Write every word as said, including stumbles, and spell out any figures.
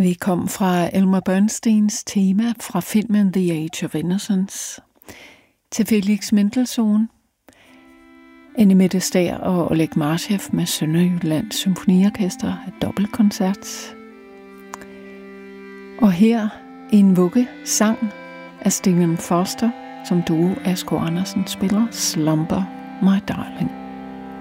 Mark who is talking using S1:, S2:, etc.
S1: Vi kom fra Elmer Bernsteins tema fra filmen The Age of Innocence til Felix Mendelssohn, Annie Mette Stær og Oleg Marshev med Sønderjyllands Symfoniorkester af dobbeltkoncert. Og her en vugge sang af Stephen Foster, som duo Asger Andersen spiller Slumber My Darling.